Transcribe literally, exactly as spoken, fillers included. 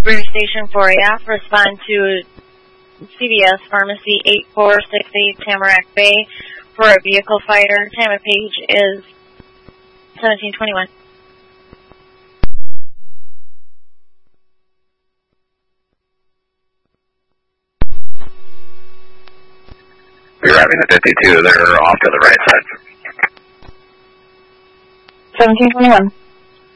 Brewery Station four A F, respond to C V S Pharmacy eight four six eight Tamarack Bay for a vehicle fire. Time of page is seventeen twenty-one. You're having the fifty-two, they're off to the right side. seventeen twenty-one.